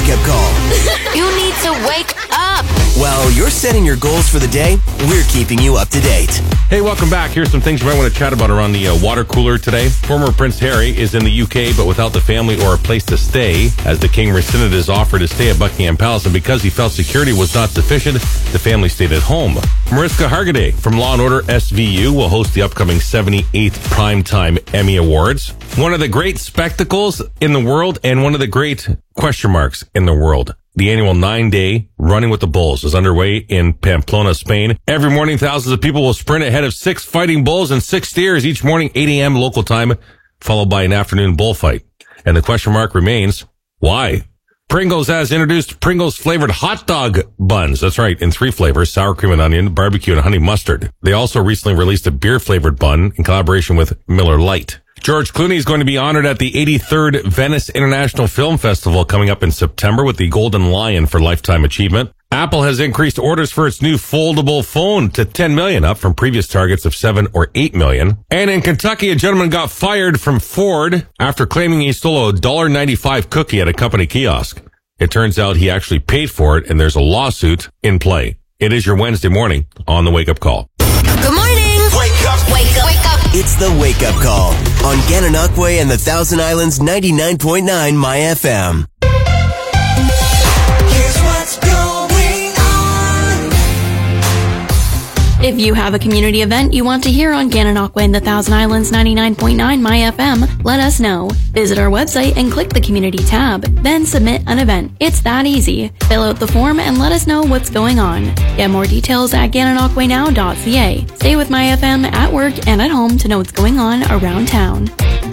wake-up call. You need to wake up. While you're setting your goals for the day, we're keeping you up to date. Hey, welcome back. Here's some things you might want to chat about around the water cooler today. Former Prince Harry is in the UK, but without the family or a place to stay, as the King rescinded his offer to stay at Buckingham Palace, and because he felt security was not sufficient, the family stayed at home. Mariska Hargitay from Law & Order SVU will host the upcoming 78th Primetime Emmy Awards. One of the great spectacles in the world and one of the great question marks in the world. The annual 9-day Running with the Bulls is underway in Pamplona, Spain. Every morning, thousands of people will sprint ahead of 6 fighting bulls and 6 steers each morning, 8 a.m. local time, followed by an afternoon bullfight. And the question mark remains, why? Pringles has introduced Pringles flavored hot dog buns. That's right, in 3 flavors, sour cream and onion, barbecue, and honey mustard. They also recently released a beer flavored bun in collaboration with Miller Lite. George Clooney is going to be honored at the 83rd Venice International Film Festival coming up in September with the Golden Lion for Lifetime Achievement. Apple has increased orders for its new foldable phone to 10 million, up from previous targets of 7 or 8 million. And in Kentucky, a gentleman got fired from Ford after claiming he stole a $1.95 cookie at a company kiosk. It turns out he actually paid for it, and there's a lawsuit in play. It is your Wednesday morning on the Wake Up Call. Good morning. Wake up. Wake up. Wake up. It's the wake-up call on Gananoque and the Thousand Islands 99.9 My FM. Here's what's going on. If you have a community event you want to hear on Gananoque and the Thousand Islands 99.9 My FM, let us know. Visit our website and click the community tab, then submit an event. It's that easy. Fill out the form and let us know what's going on. Get more details at gananoquenow.ca. Stay with My FM at work and at home to know what's going on around town.